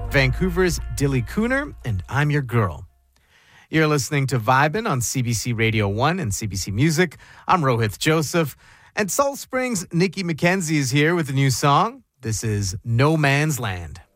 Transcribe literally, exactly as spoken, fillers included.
Vancouver's Dilly Cooner, and I'm Your Girl. You're listening to Vibin' on C B C Radio one and C B C Music. I'm Rohith Joseph. And Salt Springs' Nikki McKenzie is here with a new song. This is No Man's Land.